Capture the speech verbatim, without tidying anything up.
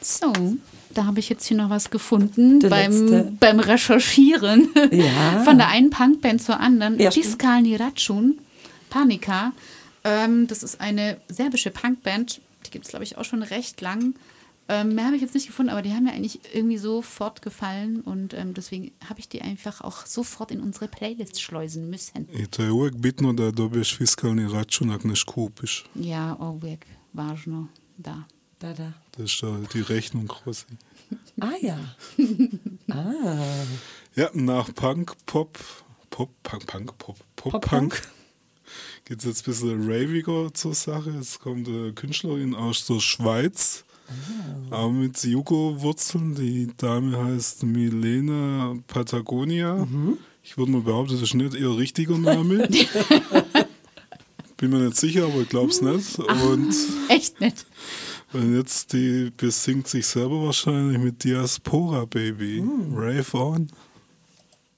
So, da habe ich jetzt hier noch was gefunden Der beim, letzte. beim Recherchieren. Ja. Von der einen Punkband zur anderen. Ja, stimmt. Piskalni Ratschun, Panika. Ähm, das ist eine serbische Punkband. Die gibt es, glaube ich, auch schon recht lang. Ähm, mehr habe ich jetzt nicht gefunden, aber die haben mir eigentlich irgendwie sofort gefallen. Und ähm, deswegen habe ich die einfach auch sofort in unsere Playlist schleusen müssen. I to je uvek bitno da dobiješ fiskalni račun ako ne škupiš. Ja, uvijek važno, da. Da, da. Das ist da die Rechnung quasi. Ah ja. ah. Ja, nach Punk, Pop, Pop, Punk, Punk, Pop, Pop, Pop, Punk Punk. geht es jetzt ein bisschen raviger zur Sache. Jetzt kommt eine Künstlerin aus der Schweiz, Ah. auch mit Jugo-Wurzeln. Die Dame heißt Milena Patagonia. Mhm. Ich würde mal behaupten, das ist nicht ihr richtiger Name. Bin mir nicht sicher, aber ich glaube es nicht. Und Echt nicht. Und jetzt die besingt sich selber wahrscheinlich mit Diaspora Baby. Mm. Rave on.